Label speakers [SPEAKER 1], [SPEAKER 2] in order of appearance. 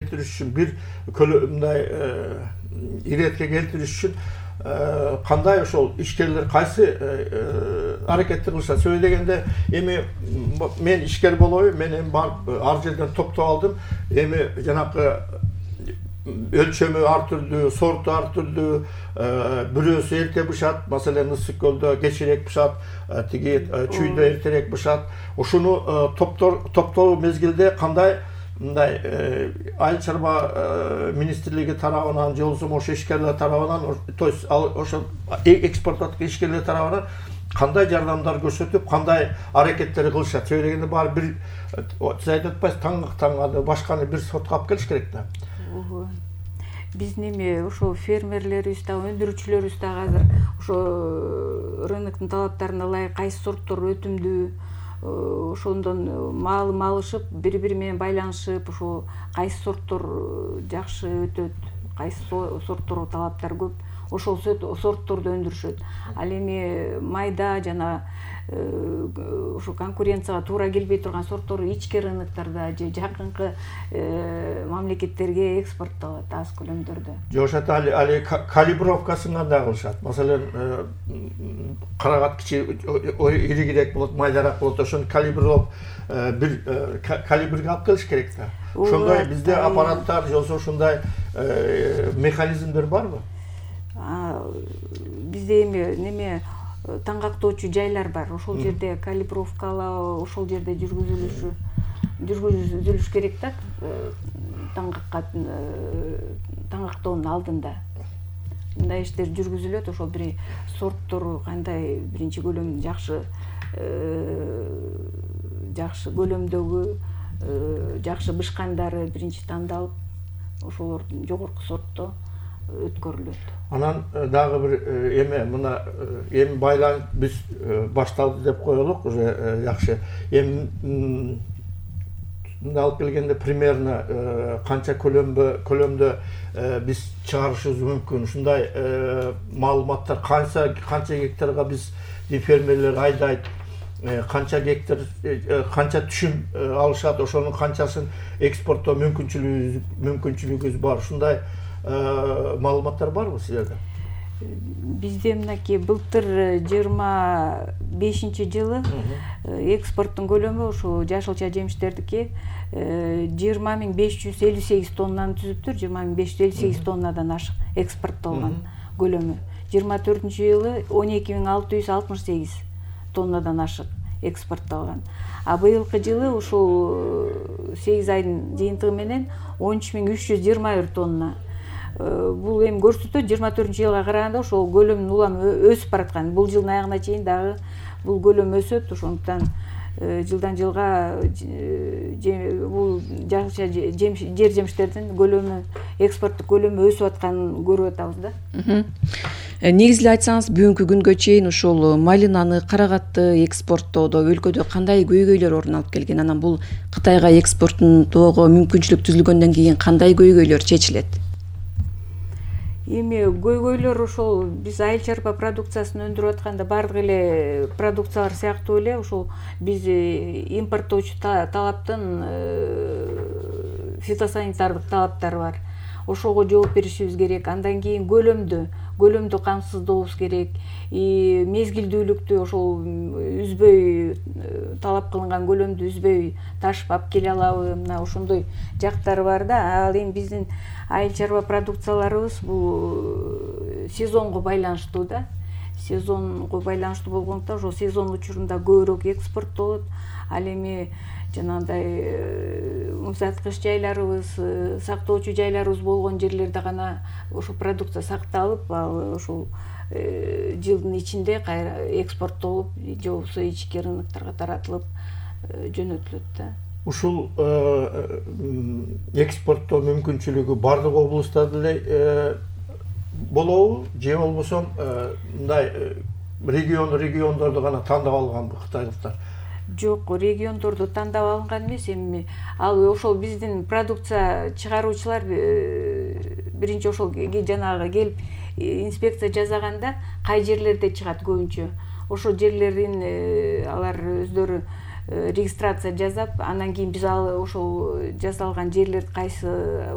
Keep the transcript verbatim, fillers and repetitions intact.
[SPEAKER 1] келтириш үчүн бир мындай иретке келтириш үчүн кандай ошол ишкерлер кайсы аракетти кылышат? Сөйлөгөндө эми мен ишкер болобу, мен эми барып ар жерден топтоп алдым. Эми жанакы өлчөмү ар түрдүү, сорту ар түрдүү, бирөөсү эрте бышат, маселен Ысык көлдө кечирээк бышат, тиги Чүйдө эртерээк бышат. Ошону топтор топтоо мезгилде кандай мындай айыл чарба министрлиги тарабынан же болбосо ошо ишкерлер тарабынан, то есть ошо экспорттоочу ишкерлер тарабынан кандай жардамдар көрсөтүп, кандай аракеттер кылышат? Сөйлөгөндө баары бир сиз айтып атпайсыз, таңга башканы бир сотко алып келиш керек да.
[SPEAKER 2] Биздин эми ошо фермерлерибиз да, өндүрүүчүлөрүбүз да азыр ошо рыноктун талаптарына ылайык кайсы сорттор өтүмдүү, ошондон маалым алышып, бири-бири менен байланышып, ошо кайсы сорттор жакшы өтөт, кайсы сортторго талаптар көп, ошол сортторду өндүрүшөт. Ал эми майда жана ошо конкуренцияга туура келбей турган сорттор ички рыноктарда же жакынкы мамлекеттерге экспорттолот аз көлөмдөрдө.
[SPEAKER 1] Же ошол али калибровкасын кандай кылышат? Маселен, карагат кичи иригирээк болот, майдараак болот, ошону калибрлоп бир калибрге алып келиш керек да. Ошондой бизде аппараттар же болбосо ушундай механизмдер барбы?
[SPEAKER 2] Бизде эми неме таңгактоочу жайлар бар. Ошол жерде калибровкалоо, ошол жерде жүргүзүлүшү жүргүзүлүш керек да, таңгакка таңгактоонун алдында. Мындай иштер жүргүзүлөт, ошол бир сорттор кандай биринчи көлөм жакшы жакшы көлөмдөгү, жакшы бышкандары биринчи тандалып, ошолордун жогорку сортто өткөрүлөт.
[SPEAKER 1] Анан дагы бир эме мына эми байланыш биз башталды деп коелук, уже жакшы. Эми мында алып келгенде примерно канча көлөмдө көлөмдө биз чыгарышыбыз мүмкүн? Ушундай маалыматтар канча канча гектарга биз фермерлер айдайт, канча гектар канча түшүм алышат, ошонун канчасын экспорттоо мүмкүнчүлүгү мүмкүнчүлүгүбүз бар. Ушундай маалыматтар барбы силерде?
[SPEAKER 2] Бизде мынакей былтыр жыйырма бешинчи жылы экспорттун көлөмү ошо жашылча жемиштердики жыйырма миң беш жүз элүү сегиз тоннаны түзүптүр. жыйырма миң беш жүз элүү сегиз тоннадан ашык экспорттолгон көлөмү. жыйырма төртүнчү жылы он эки миң алты жүз алтымыш сегиз тоннадан ашык экспорттолгон. А быйылкы жылы ушул сегиз айдын жыйынтыгы менен он үч миң үч жүз жыйырма бир тонна. Бул эми көрсөтөт, жыйырма төртүнчү жылга караганда ошол көлөмдүн уламы өсүп бараткан. Бул жылдын аягына чейин дагы бул көлөм өсөт, ошондуктан жылдан жылга бул жашылча жер жемиштердин көлөмү, экспорттук көлөмү өсүп атканын көрүп атабыз да.
[SPEAKER 3] Негизи эле айтсаңыз, бүгүнкү күнгө чейин ушул малинаны, карагатты экспорттоодо өлкөдө кандай көйгөйлөр орун алып келген? Анан бул Кытайга экспорттоого мүмкүнчүлүк түзүлгөндөн кийин кандай көйгөйлөр чечилет?
[SPEAKER 2] Эми көйгөйлөр ошол биз айыл чарба продукциясын өндүрүп атканда бардык эле продукциялар сыяктуу эле ошол биз импорттоочу талаптын фитосанитардык талаптары бар. Ошого жооп беришибиз керек. Андан кийин көлөмдү көлөмдү камсыздообуз керек. Мезгилдүүлүктү ошол үзбөй талап кылынган көлөмдү үзбөй ташып алып келе алабы? Мына ошондой жактары бар да. Ал эми биздин айыл чарба продукцияларыбыз бул сезонго байланыштуу да. Сезонго байланыштуу болгондуктан ошол сезон учурунда көбүрөөк экспорттолот. Ал эми жанагындай муздаткыч жайларыбыз, сактоочу жайларыбыз болгон жерлерде гана ошол продукция сакталып, ал ошол жылдын ичинде кайра экспорттолуп, же болбосо ички рынокторго таратылып жөнөтүлөт да.
[SPEAKER 1] Ушул экспорттоо мүмкүнчүлүгү бардык облустарда эле болобу, же болбосо мындай регион региондорду гана тандап алганбы кытайлыктар?
[SPEAKER 2] Жок, региондорду тандап алынган эмес. Эми ал ошол биздин продукция чыгаруучулар биринчи ошол жанагы келип инспекция жасаганда кай жерлерде чыгат көбүнчө. Ошол жерлерин алар өздөрү регистрация жасап, андан кийин биз ал ошол жасалган жерлер кайсы